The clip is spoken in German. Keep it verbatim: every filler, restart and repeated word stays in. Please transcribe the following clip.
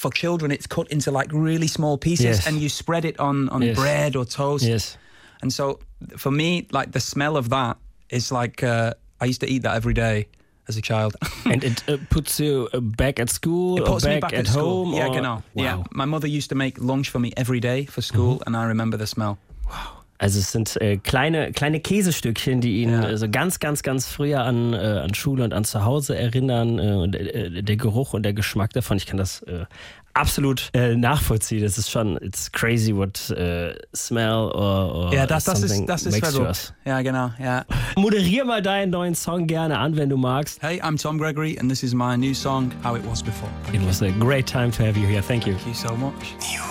for children, it's cut into like really small pieces, yes. and you spread it on, on yes. bread or toast. Yes. And so for me, like the smell of that is like, uh, I used to eat that every day as a child. And it uh, puts you back at school It or puts back, me back at, at school. home? Yeah, or? genau. Wow. Yeah, my mother used to make lunch for me every day for school, Mhm. and I remember the smell. Wow. Also es sind äh, kleine, kleine Käsestückchen, die ihn ja. äh, so ganz, ganz, ganz früher an, äh, an Schule und an Zuhause erinnern. Äh, und, äh, der Geruch und der Geschmack davon, ich kann das äh, absolut äh, nachvollziehen. Das ist schon, it's crazy what uh, smell or, or ja, das, das something ist, das ist makes to verrückt. us. Ja, genau, ja. Moderier mal deinen neuen Song gerne an, wenn du magst. Hey, I'm Tom Gregory and this is my new song, How It Was Before. It was a great time to have you here. Thank you. Thank you so much.